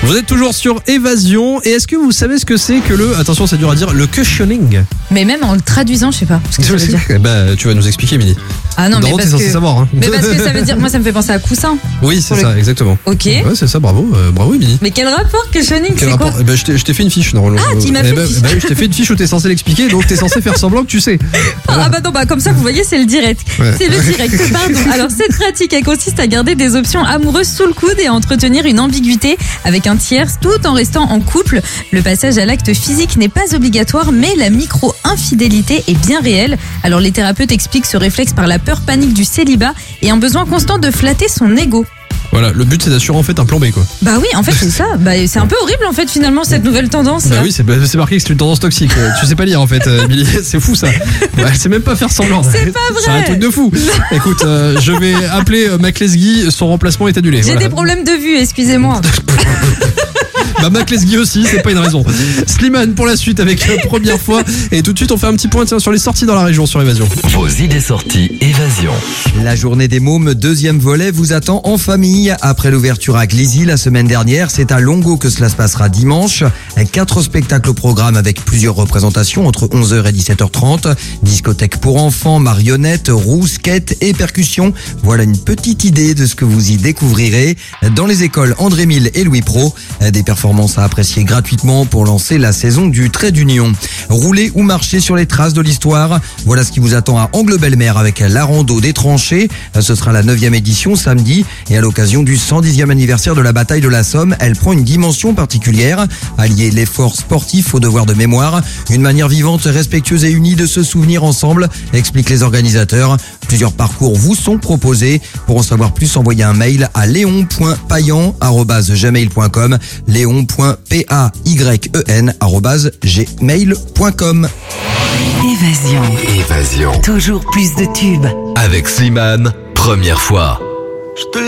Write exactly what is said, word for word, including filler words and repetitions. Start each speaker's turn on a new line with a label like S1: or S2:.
S1: Vous êtes toujours sur Évasion. Et est-ce que vous savez ce que c'est que le, attention c'est dur à dire, le cushioning?
S2: Mais même en le traduisant, je sais pas ce que ça veut dire.
S1: Bah, tu vas nous expliquer, Mini.
S2: Ah non, mais
S1: D'abord,
S2: parce
S1: t'es censé
S2: que...
S1: savoir. Hein.
S2: Mais parce que ça veut dire, moi ça me fait penser à coussin.
S1: Oui, c'est
S2: Pour
S1: ça,
S2: le-
S1: exactement.
S2: Ok.
S1: Ouais, c'est ça, bravo, euh, bravo, Mini.
S2: Mais quel rapport cushioning,
S1: Quel
S2: c'est quoi?
S1: rapport? Eh ben, je t'ai je t'ai fait une fiche, normalement.
S2: Ah, tu m'as
S1: Eh
S2: fait
S1: ben,
S2: une fiche.
S1: bah oui, je t'ai fait une fiche où t'es censé l'expliquer, donc t'es censé faire semblant que tu sais.
S2: Ah bah non, bah comme ça vous voyez c'est le direct.
S1: Ouais.
S2: C'est le direct, pardon. Alors cette pratique elle consiste à garder des options amoureuses sous le coude et à entretenir une ambiguïté avec un tiers tout en restant en couple. Le passage à l'acte physique n'est pas obligatoire mais la micro-infidélité est bien réelle. Alors les thérapeutes expliquent ce réflexe par la peur panique du célibat et un besoin constant de flatter son ego.
S1: Voilà, le but c'est d'assurer en fait un plan B, quoi.
S2: Bah oui, en fait c'est ça. Bah c'est un peu horrible en fait finalement cette nouvelle tendance.
S1: Bah
S2: là.
S1: oui, c'est bah, c'est marqué que c'est une tendance toxique. Euh, Tu sais pas lire en fait, euh, Emily. C'est fou ça. Ouais, c'est même pas faire semblant.
S2: C'est pas vrai.
S1: C'est un truc de fou. Écoute, euh, je vais appeler euh, Mac Lesguy, son remplacement est annulé.
S2: J'ai
S1: Voilà.
S2: des problèmes de vue, excusez-moi.
S1: Bah Mac Lesguy aussi, c'est pas une raison. Slimane pour la suite avec euh, première fois. Et tout de suite on fait un petit point tiens, sur les sorties dans la région sur Évasion.
S3: Vos idées sorties Évasion.
S4: La journée des mômes, deuxième volet, vous attend en famille. Après l'ouverture à Glizy la semaine dernière, c'est à Longo que cela se passera dimanche. Quatre spectacles au programme avec plusieurs représentations entre onze heures et dix-sept heures trente. Discothèque pour enfants, marionnettes, roues, skate et percussions. Voilà une petite idée de ce que vous y découvrirez. Dans les écoles André Mille et Louis Pro, des performances à apprécier gratuitement pour lancer la saison du trait d'union. Rouler ou marcher sur les traces de l'histoire. Voilà ce qui vous attend à Angle-Belle-Mer avec la rando des tranchées. Ce sera la neuvième édition samedi et à l'occasion du cent dixième anniversaire de la bataille de la Somme, elle prend une dimension particulière. Allier l'effort sportif au devoir de mémoire, une manière vivante, respectueuse et unie de se souvenir ensemble, expliquent les organisateurs. Plusieurs parcours vous sont proposés. Pour en savoir plus, envoyez un mail à léon point payan arobase gmail point com léon point payen arobase gmail point com.
S5: Évasion.
S3: Évasion.
S5: Toujours plus de tubes.
S3: Avec Slimane, première fois.